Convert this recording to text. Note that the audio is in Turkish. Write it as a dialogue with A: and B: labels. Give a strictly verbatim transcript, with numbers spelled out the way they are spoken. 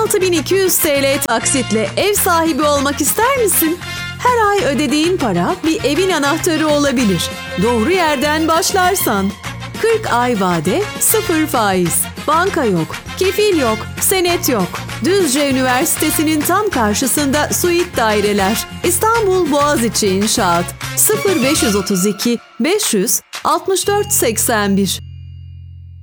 A: altı bin iki yüz T L taksitle ev sahibi olmak ister misin? Her ay ödediğin para bir evin anahtarı olabilir. Doğru yerden başlarsan. kırk ay vade, sıfır faiz. Banka yok, kefil yok, senet yok. Düzce Üniversitesi'nin tam karşısında suite daireler. İstanbul Boğaziçi İnşaat. sıfır beş otuz iki beş yüz altmış dört seksen bir